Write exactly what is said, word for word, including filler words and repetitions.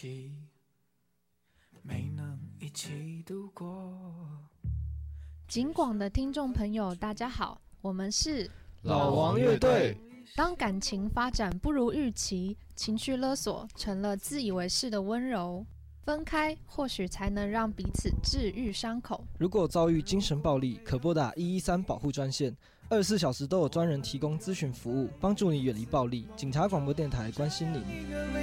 起，没能一起度过。 警广的听众朋友大家好，我们是老王乐队。 当感情发展不如预期，情绪勒索成了自以为是的温柔，分开或许才能让彼此治愈伤口。 如果遭遇精神暴力，可拨打一一三保护专线，二十四小时都有专人提供咨询服务，帮助你远离暴力。警察广播电台关心您。